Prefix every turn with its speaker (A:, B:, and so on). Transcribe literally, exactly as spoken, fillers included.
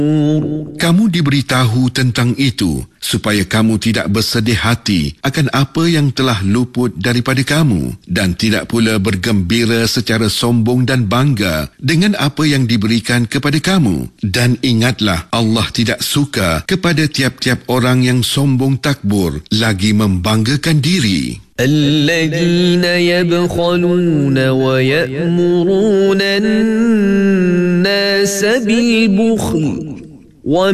A: Kamu diberitahu tentang itu supaya kamu tidak bersedih hati akan apa yang telah luput daripada kamu dan tidak pula bergembira secara sombong dan bangga dengan apa yang diberikan kepada kamu. Dan ingatlah, Allah tidak suka kepada tiap-tiap orang yang sombong takbur lagi membanggakan diri.
B: الذين يبخلون ويأمرون الناس بالبخل